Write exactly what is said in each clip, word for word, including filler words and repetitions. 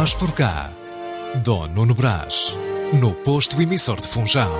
Nós por cá, Dom Nuno Brás, no posto emissor de Funchal.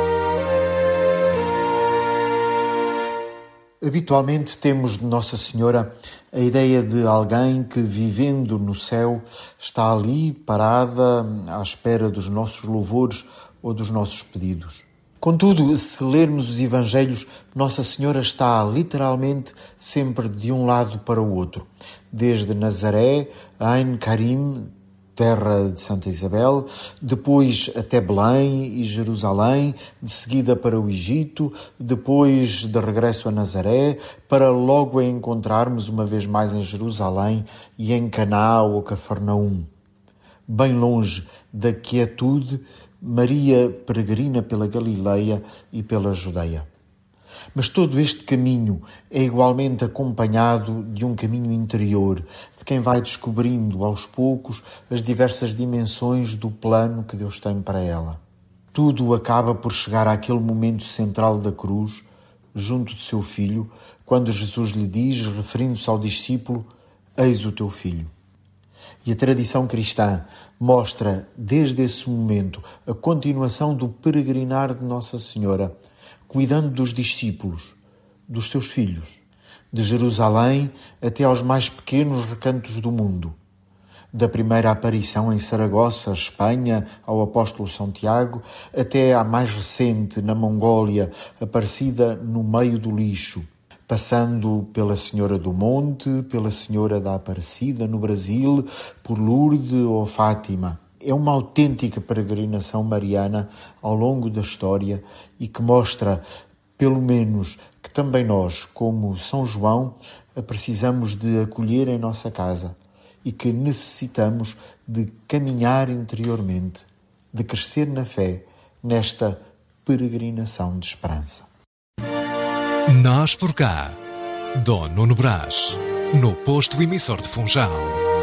Habitualmente temos de Nossa Senhora a ideia de alguém que, vivendo no céu, está ali parada à espera dos nossos louvores ou dos nossos pedidos. Contudo, se lermos os Evangelhos, Nossa Senhora está literalmente sempre de um lado para o outro. Desde Nazaré, Ein Karim, terra de Santa Isabel, depois até Belém e Jerusalém, de seguida para o Egito, depois de regresso a Nazaré, para logo a encontrarmos uma vez mais em Jerusalém e em Caná ou Cafarnaum. Bem longe da quietude, Maria peregrina pela Galileia e pela Judeia. Mas todo este caminho é igualmente acompanhado de um caminho interior, de quem vai descobrindo aos poucos as diversas dimensões do plano que Deus tem para ela. Tudo acaba por chegar àquele momento central da cruz, junto de seu filho, quando Jesus lhe diz, referindo-se ao discípulo, eis o teu filho. E a tradição cristã mostra, desde esse momento, a continuação do peregrinar de Nossa Senhora, cuidando dos discípulos, dos seus filhos, de Jerusalém até aos mais pequenos recantos do mundo. Da primeira aparição em Saragossa, Espanha, ao apóstolo São Tiago, até à mais recente, na Mongólia, aparecida no meio do lixo, passando pela Senhora do Monte, pela Senhora da Aparecida no Brasil, por Lourdes ou Fátima. É uma autêntica peregrinação mariana ao longo da história e que mostra, pelo menos, que também nós, como São João, a precisamos de acolher em nossa casa e que necessitamos de caminhar interiormente, de crescer na fé, nesta peregrinação de esperança. Nós por cá, Dom Nuno Brás, no posto emissor de Funchal.